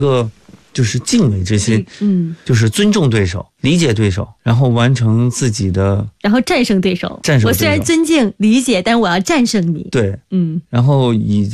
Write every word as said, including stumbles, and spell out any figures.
个就是敬畏之心， 嗯， 就是尊重对手，理解对手，然后完成自己的， 然后战胜对手。 战胜对手。 我虽然尊敬理解，但我要战胜你。 对， 嗯， 然后以